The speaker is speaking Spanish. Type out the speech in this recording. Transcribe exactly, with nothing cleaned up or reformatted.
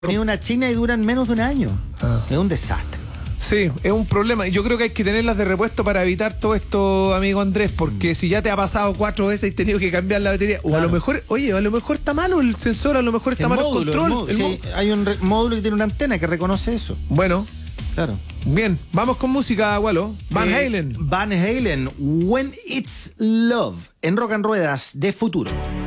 Ni una China y duran menos de un año. Ah. Es un desastre. Sí, es un problema. Yo creo que hay que tenerlas de repuesto para evitar todo esto, amigo Andrés, porque mm. si ya te ha pasado cuatro veces y has tenido que cambiar la batería, o claro. a lo mejor, oye, a lo mejor está malo el sensor, a lo mejor está el malo módulo, el control. El módulo, el sí, módulo. Hay un re- módulo que tiene una antena que reconoce eso. Bueno. Claro. Bien, vamos con música, Walo. Van eh, Halen. Van Halen, When It's Love, en Rock and Ruedas de Futuro.